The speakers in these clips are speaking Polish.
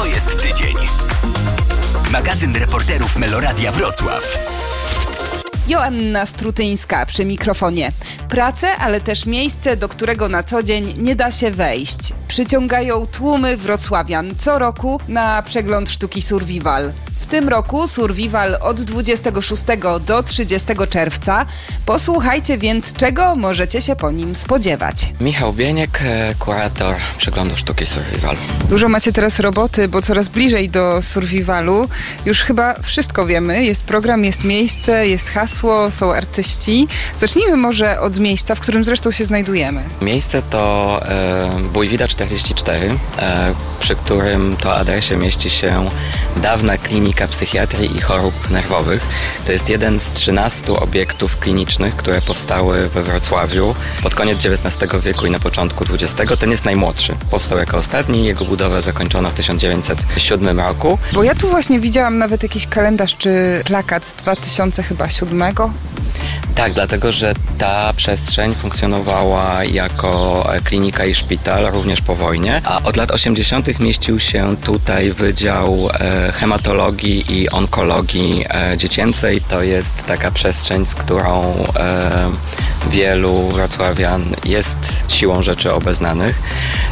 To jest tydzień. Magazyn reporterów Meloradia Wrocław. Joanna Strutyńska przy mikrofonie. Pracę, ale też miejsce, do którego na co dzień nie da się wejść. Przyciągają tłumy wrocławian co roku na przegląd sztuki Survival. W tym roku Survival od 26 do 30 czerwca. Posłuchajcie więc, czego możecie się po nim spodziewać. Michał Bieniek, kurator przeglądu sztuki Survival. Dużo macie teraz roboty, bo coraz bliżej do Survivalu. Już chyba wszystko wiemy. Jest program, jest miejsce, jest hasło, są artyści. Zacznijmy może od miejsca, w którym zresztą się znajdujemy. Miejsce to Bójwida 44, przy którym to adresie mieści się dawna klinika psychiatrii i chorób nerwowych. To jest jeden z 13 obiektów klinicznych, które powstały we Wrocławiu pod koniec XIX wieku i na początku XX. Ten jest najmłodszy. Powstał jako ostatni. Jego budowę zakończono w 1907 roku. Bo ja tu właśnie widziałam nawet jakiś kalendarz czy plakat z 2007. Tak, dlatego że ta przestrzeń funkcjonowała jako klinika i szpital również po wojnie, a od lat 80. mieścił się tutaj Wydział Hematologii i Onkologii Dziecięcej. To jest taka przestrzeń, z którą wielu wrocławian jest siłą rzeczy obeznanych.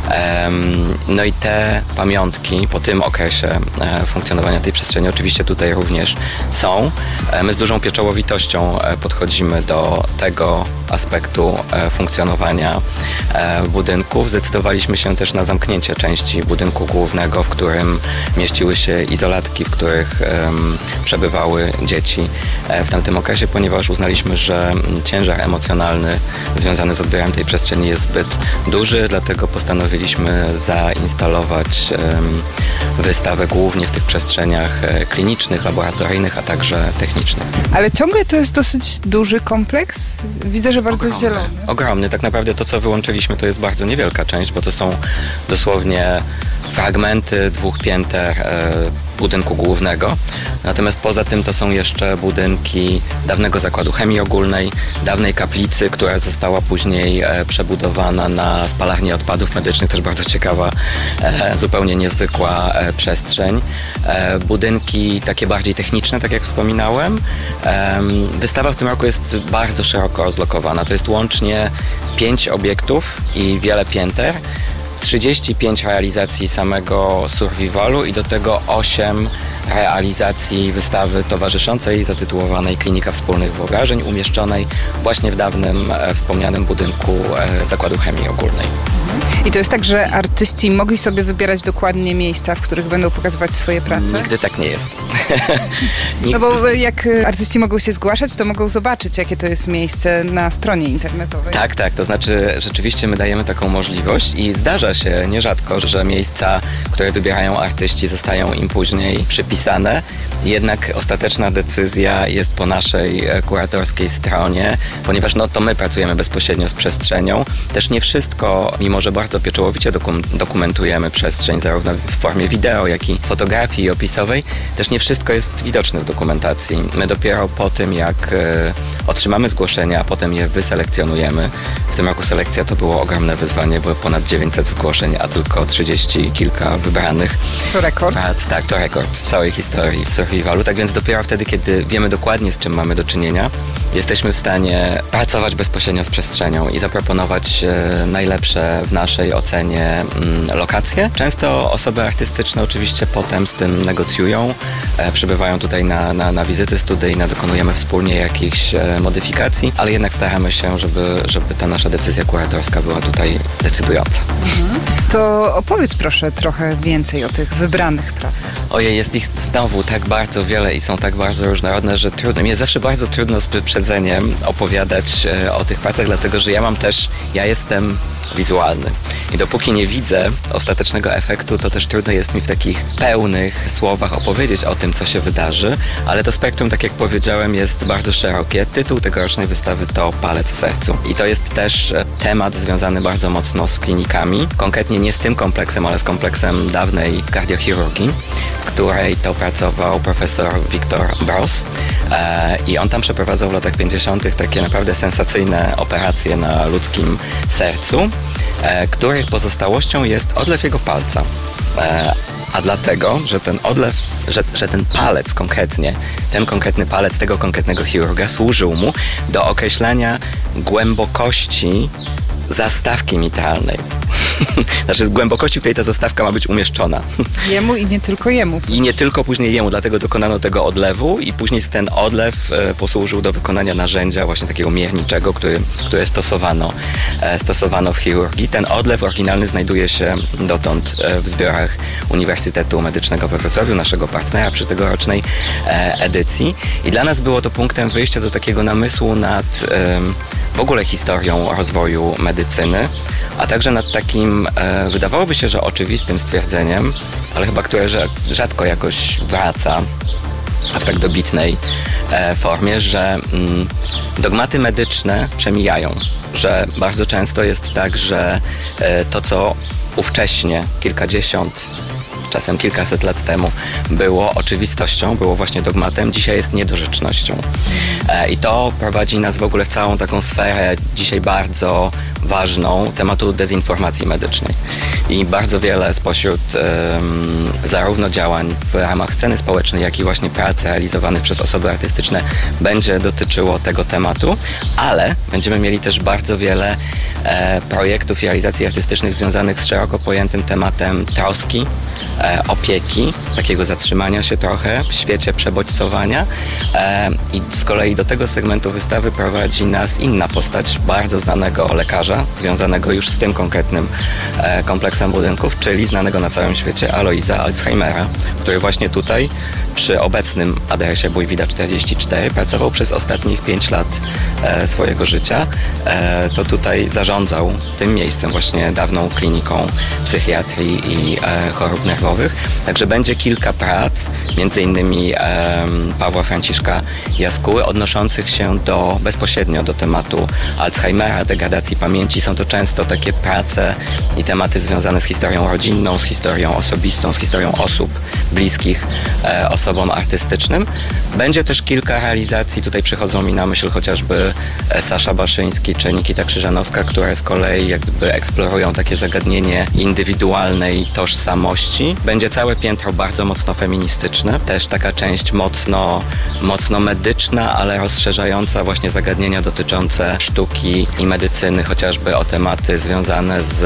No i te pamiątki po tym okresie funkcjonowania tej przestrzeni oczywiście tutaj również są. My z dużą pieczołowitością podchodzimy do tego aspektu funkcjonowania budynków. Zdecydowaliśmy się też na zamknięcie części budynku głównego, w którym mieściły się izolatki, w których przebywały dzieci w tamtym okresie, ponieważ uznaliśmy, że ciężar emocjonalny związany z odbiorem tej przestrzeni jest zbyt duży, dlatego postanowiliśmy zainstalować wystawę głównie w tych przestrzeniach klinicznych, laboratoryjnych, a także technicznych. Ale ciągle to jest dosyć duży kompleks? Widzę, że bardzo zielony. Ogromny. Tak naprawdę to, co wyłączyliśmy, to jest bardzo niewielka część, bo to są dosłownie fragmenty 2 pięter budynku głównego. Natomiast poza tym to są jeszcze budynki dawnego zakładu chemii ogólnej, dawnej kaplicy, która została później przebudowana na spalarnię odpadów medycznych. Też bardzo ciekawa, zupełnie niezwykła przestrzeń. Budynki takie bardziej techniczne, tak jak wspominałem. Wystawa w tym roku jest bardzo szeroko rozlokowana. To jest łącznie 5 obiektów i wiele pięter. 35 realizacji samego Survivalu i do tego 8 realizacji wystawy towarzyszącej zatytułowanej Klinika Wspólnych Wyobrażeń, umieszczonej właśnie w dawnym wspomnianym budynku Zakładu Chemii Ogólnej. I to jest tak, że artyści mogli sobie wybierać dokładnie miejsca, w których będą pokazywać swoje prace? Nigdy tak nie jest. No bo jak artyści mogą się zgłaszać, to mogą zobaczyć, jakie to jest miejsce na stronie internetowej. Tak. To znaczy rzeczywiście my dajemy taką możliwość i zdarza się nierzadko, że miejsca, które wybierają artyści, zostają im później przypisane. Jednak ostateczna decyzja jest po naszej kuratorskiej stronie, ponieważ to my pracujemy bezpośrednio z przestrzenią. Też nie wszystko, mimo że bardzo pieczołowicie dokumentujemy przestrzeń, zarówno w formie wideo, jak i fotografii opisowej, też nie wszystko jest widoczne w dokumentacji. My dopiero po tym, jak otrzymamy zgłoszenia, a potem je wyselekcjonujemy. W tym roku selekcja to było ogromne wyzwanie, było ponad 900 zgłoszeń, a tylko 30 kilka wybranych. To rekord? Tak, to rekord w całej historii Survivalu. Tak więc dopiero wtedy, kiedy wiemy dokładnie, z czym mamy do czynienia, jesteśmy w stanie pracować bezpośrednio z przestrzenią i zaproponować najlepsze w naszej ocenie lokacje. Często osoby artystyczne oczywiście potem z tym negocjują, przybywają tutaj na wizyty studyjne, dokonujemy wspólnie jakichś modyfikacji, ale jednak staramy się, żeby ta nasza decyzja kuratorska była tutaj decydująca. To opowiedz proszę trochę więcej o tych wybranych pracach. Ojej, jest ich znowu tak bardzo wiele i są tak bardzo różnorodne, że trudno. Mi jest zawsze bardzo trudno z wyprzedzeniem opowiadać o tych pracach, dlatego że ja jestem wizualny. I dopóki nie widzę ostatecznego efektu, to też trudno jest mi w takich pełnych słowach opowiedzieć o tym, co się wydarzy, ale to spektrum, tak jak powiedziałem, jest bardzo szerokie. Tytuł tegorocznej wystawy to Palec w sercu. I to jest też temat związany bardzo mocno z klinikami, konkretnie nie z tym kompleksem, ale z kompleksem dawnej kardiochirurgii, w której to pracował profesor Victor Bross. I on tam przeprowadzał w latach 50. takie naprawdę sensacyjne operacje na ludzkim sercu, których pozostałością jest odlew jego palca. a dlatego, że ten odlew, że ten palec konkretnie, ten konkretny palec tego konkretnego chirurga służył mu do określenia głębokości zastawki mitralnej. Znaczy z głębokości, w której ta zastawka ma być umieszczona. Jemu i nie tylko jemu. I nie tylko później jemu, dlatego dokonano tego odlewu i później ten odlew posłużył do wykonania narzędzia właśnie takiego mierniczego, które stosowano w chirurgii. Ten odlew oryginalny znajduje się dotąd w zbiorach Uniwersytetu Medycznego we Wrocławiu, naszego partnera przy tegorocznej edycji. I dla nas było to punktem wyjścia do takiego namysłu nad w ogóle historią rozwoju medycyny, a także nad takim, wydawałoby się, że oczywistym stwierdzeniem, ale chyba które rzadko jakoś wraca w tak dobitnej formie, że dogmaty medyczne przemijają, że bardzo często jest tak, że to, co ówcześnie, kilkadziesiąt, czasem kilkaset lat temu było oczywistością, było właśnie dogmatem, dzisiaj jest niedorzecznością. I to prowadzi nas w ogóle w całą taką sferę dzisiaj bardzo ważną tematu dezinformacji medycznej. I bardzo wiele spośród zarówno działań w ramach sceny społecznej, jak i właśnie prac realizowanych przez osoby artystyczne będzie dotyczyło tego tematu, ale będziemy mieli też bardzo wiele projektów i realizacji artystycznych związanych z szeroko pojętym tematem troski, opieki, takiego zatrzymania się trochę w świecie przebodźcowania i z kolei do tego segmentu wystawy prowadzi nas inna postać bardzo znanego lekarza, związanego już z tym konkretnym kompleksem budynków, czyli znanego na całym świecie Aloisa Alzheimera, który właśnie tutaj przy obecnym adresie Bójwida 44 pracował przez ostatnich 5 lat swojego życia. To tutaj zarządzał tym miejscem, właśnie dawną kliniką psychiatrii i chorób nerwowych. Także będzie kilka prac, między innymi Pawła Franciszka Jaskuły, odnoszących się bezpośrednio do tematu Alzheimera, degradacji pamięci. Są to często takie prace i tematy związane z historią rodzinną, z historią osobistą, z historią osób bliskich osobom artystycznym. Będzie też kilka realizacji, tutaj przychodzą mi na myśl chociażby Sasza Baszyński czy Nikita Krzyżanowska, które z kolei jakby eksplorują takie zagadnienie indywidualnej tożsamości. Będzie całe piętro bardzo mocno feministyczne, też taka część mocno medyczna, ale rozszerzająca właśnie zagadnienia dotyczące sztuki i medycyny, chociażby o tematy związane z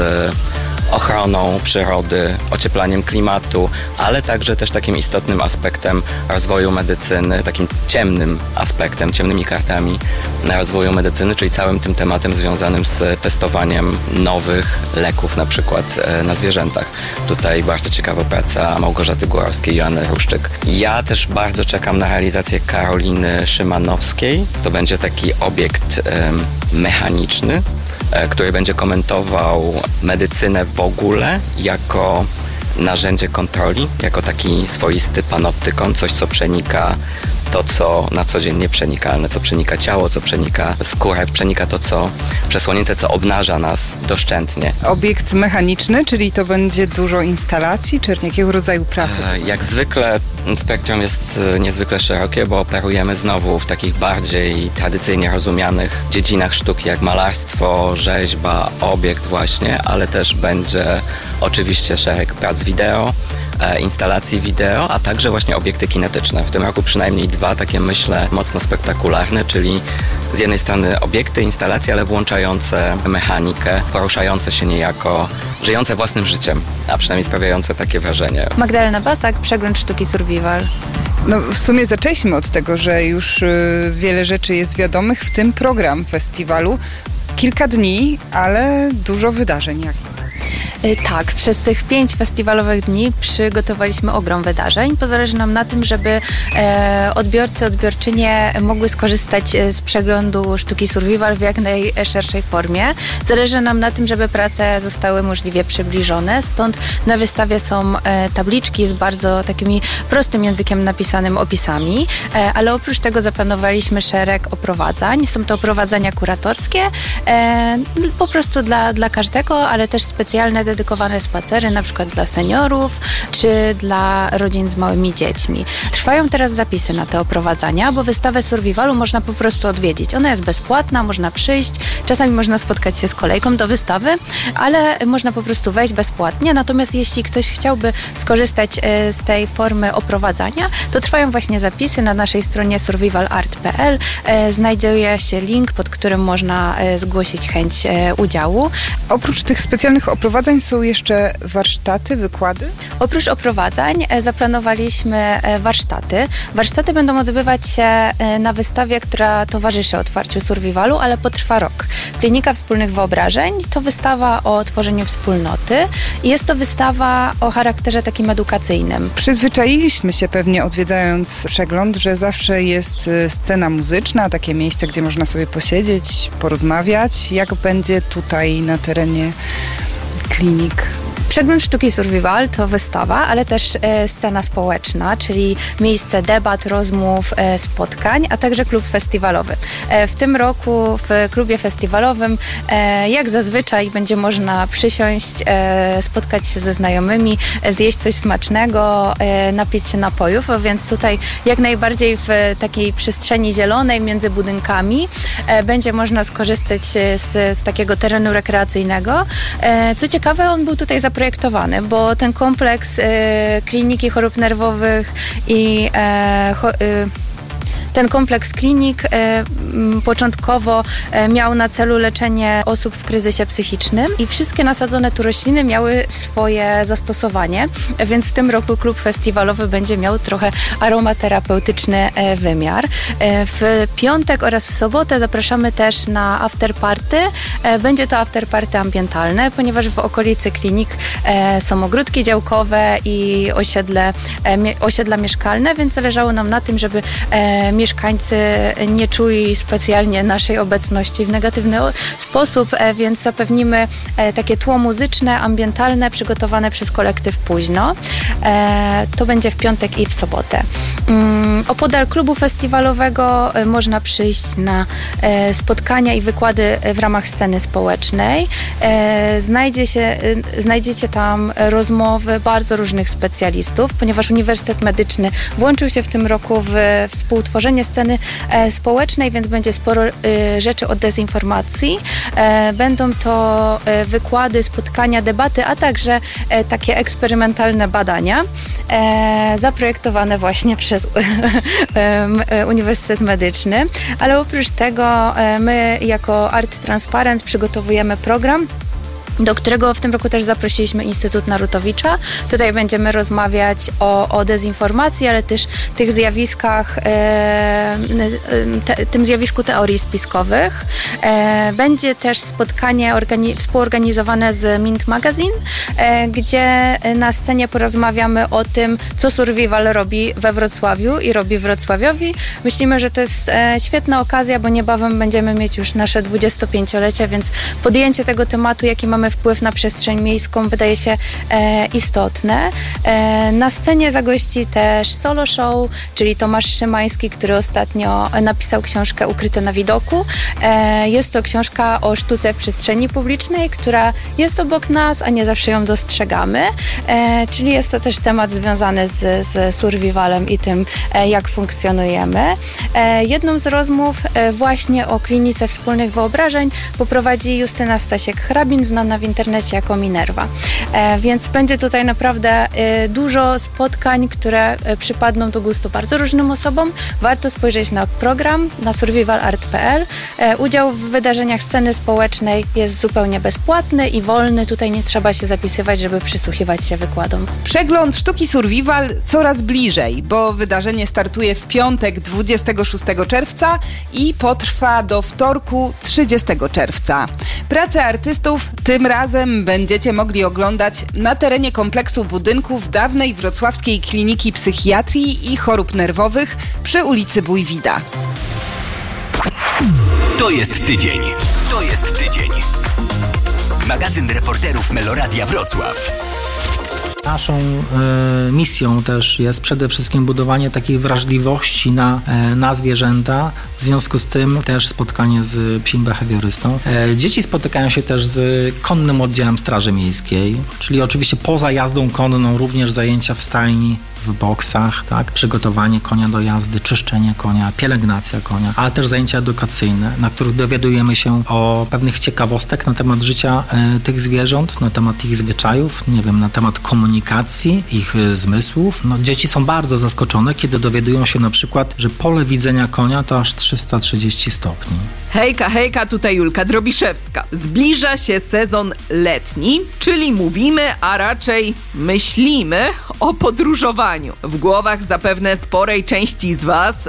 ochroną przyrody, ocieplaniem klimatu, ale także też takim istotnym aspektem rozwoju medycyny, takim ciemnym aspektem, ciemnymi kartami na rozwoju medycyny, czyli całym tym tematem związanym z testowaniem nowych leków, na przykład na zwierzętach. Tutaj bardzo ciekawa praca Małgorzaty Górowskiej i Joanny Ruszczyk. Ja też bardzo czekam na realizację Karoliny Szymanowskiej. To będzie taki obiekt mechaniczny, który będzie komentował medycynę w ogóle jako narzędzie kontroli, jako taki swoisty panoptykon, coś co przenika to, co na co dzień nieprzenikalne, co przenika ciało, co przenika skórę, przenika to, co przesłonięte, co obnaża nas doszczętnie. Obiekt mechaniczny, czyli to będzie dużo instalacji, czy jakiego rodzaju pracy? Jak zwykle spektrum jest niezwykle szerokie, bo operujemy znowu w takich bardziej tradycyjnie rozumianych dziedzinach sztuki, jak malarstwo, rzeźba, obiekt właśnie, ale też będzie oczywiście szereg prac wideo, instalacji wideo, a także właśnie obiekty kinetyczne. W tym roku przynajmniej 2 takie, myślę, mocno spektakularne, czyli z jednej strony obiekty, instalacje, ale włączające mechanikę, poruszające się niejako, żyjące własnym życiem, a przynajmniej sprawiające takie wrażenie. Magdalena Basak, przegląd sztuki Survival. No w sumie zaczęliśmy od tego, że już wiele rzeczy jest wiadomych, w tym program festiwalu. Kilka dni, ale dużo wydarzeń. Tak, przez tych 5 festiwalowych dni przygotowaliśmy ogrom wydarzeń. Zależy nam na tym, żeby odbiorcy, odbiorczynie mogły skorzystać z przeglądu sztuki Survival w jak najszerszej formie. Zależy nam na tym, żeby prace zostały możliwie przybliżone. Stąd na wystawie są tabliczki z bardzo takimi prostym językiem napisanym opisami, ale oprócz tego zaplanowaliśmy szereg oprowadzań. Są to oprowadzania kuratorskie, po prostu dla każdego, ale też specjalne dedykowane spacery, na przykład dla seniorów, czy dla rodzin z małymi dziećmi. Trwają teraz zapisy na te oprowadzania, bo wystawę survivalu można po prostu odwiedzić. Ona jest bezpłatna, można przyjść, czasami można spotkać się z kolejką do wystawy, ale można po prostu wejść bezpłatnie. Natomiast jeśli ktoś chciałby skorzystać z tej formy oprowadzania, to trwają właśnie zapisy na naszej stronie survivalart.pl. Znajduje się link, pod którym można zgłosić chęć udziału. Oprócz tych specjalnych oprowadzań są jeszcze warsztaty, wykłady? Oprócz oprowadzań zaplanowaliśmy warsztaty. Warsztaty będą odbywać się na wystawie, która towarzyszy otwarciu survivalu, ale potrwa rok. Klinika Wspólnych Wyobrażeń to wystawa o tworzeniu wspólnoty i jest to wystawa o charakterze takim edukacyjnym. Przyzwyczailiśmy się pewnie, odwiedzając przegląd, że zawsze jest scena muzyczna, takie miejsce, gdzie można sobie posiedzieć, porozmawiać. Jak będzie tutaj na terenie klinik? Przegląd sztuki survival to wystawa, ale też scena społeczna, czyli miejsce debat, rozmów, spotkań, a także klub festiwalowy. W tym roku w klubie festiwalowym, jak zazwyczaj, będzie można przysiąść, spotkać się ze znajomymi, zjeść coś smacznego, napić się napojów, więc tutaj jak najbardziej w takiej przestrzeni zielonej między budynkami będzie można skorzystać z takiego terenu rekreacyjnego. Co ciekawe, on był tutaj zaprojektowany, bo ten kompleks kliniki chorób nerwowych i ten kompleks klinik początkowo miał na celu leczenie osób w kryzysie psychicznym i wszystkie nasadzone tu rośliny miały swoje zastosowanie, więc w tym roku klub festiwalowy będzie miał trochę aromaterapeutyczny wymiar. W piątek oraz w sobotę zapraszamy też na afterparty. Będzie to afterparty ambientalne, ponieważ w okolicy klinik są ogródki działkowe i osiedla mieszkalne, więc zależało nam na tym, żeby mieszkańcy nie czuli specjalnie naszej obecności w negatywny sposób, więc zapewnimy takie tło muzyczne, ambientalne, przygotowane przez kolektyw Późno. To będzie w piątek i w sobotę. Opodal klubu festiwalowego można przyjść na spotkania i wykłady w ramach sceny społecznej. Znajdziecie tam rozmowy bardzo różnych specjalistów, ponieważ Uniwersytet Medyczny włączył się w tym roku w współtworzenie sceny społecznej, więc będzie sporo rzeczy o dezinformacji. Będą to wykłady, spotkania, debaty, a także takie eksperymentalne badania zaprojektowane właśnie przez Uniwersytet Medyczny. Ale oprócz tego my jako Art Transparent przygotowujemy program, do którego w tym roku też zaprosiliśmy Instytut Narutowicza. Tutaj będziemy rozmawiać o dezinformacji, ale też tych zjawiskach, tym zjawisku teorii spiskowych. Będzie też spotkanie współorganizowane z Mint Magazine, gdzie na scenie porozmawiamy o tym, co Survival robi we Wrocławiu i robi Wrocławiowi. Myślimy, że to jest świetna okazja, bo niebawem będziemy mieć już nasze 25-lecie, więc podjęcie tego tematu, jaki mamy wpływ na przestrzeń miejską, wydaje się istotne. Na scenie zagości też solo show, czyli Tomasz Szymański, który ostatnio napisał książkę Ukryte na widoku. Jest to książka o sztuce w przestrzeni publicznej, która jest obok nas, a nie zawsze ją dostrzegamy. Czyli jest to też temat związany z survivalem i tym, jak funkcjonujemy. Jedną z rozmów właśnie o klinice wspólnych wyobrażeń poprowadzi Justyna Stasiek-Hrabin, znana w internecie jako Minerva. Więc będzie tutaj naprawdę dużo spotkań, które przypadną do gustu bardzo różnym osobom. Warto spojrzeć na program na survivalart.pl. Udział w wydarzeniach sceny społecznej jest zupełnie bezpłatny i wolny. Tutaj nie trzeba się zapisywać, żeby przysłuchiwać się wykładom. Przegląd sztuki survival coraz bliżej, bo wydarzenie startuje w piątek 26 czerwca i potrwa do wtorku 30 czerwca. Pracę artystów tym razem będziecie mogli oglądać na terenie kompleksu budynków dawnej wrocławskiej kliniki psychiatrii i chorób nerwowych przy ulicy Bójwida. To jest tydzień. To jest tydzień. Magazyn reporterów Meloradia Wrocław. Naszą misją też jest przede wszystkim budowanie takiej wrażliwości na zwierzęta. W związku z tym też spotkanie z psim behawiorystą. Dzieci spotykają się też z konnym oddziałem Straży Miejskiej, czyli oczywiście poza jazdą konną również zajęcia w stajni, w boksach, tak? Przygotowanie konia do jazdy, czyszczenie konia, pielęgnacja konia, ale też zajęcia edukacyjne, na których dowiadujemy się o pewnych ciekawostek na temat życia tych zwierząt, na temat ich zwyczajów, nie wiem, na temat komunikacji, ich zmysłów. No, dzieci są bardzo zaskoczone, kiedy dowiadują się na przykład, że pole widzenia konia to aż 330 stopni. Hejka, tutaj Julka Drobiszewska. Zbliża się sezon letni, czyli mówimy, a raczej myślimy o podróżowaniu. W głowach zapewne sporej części z Was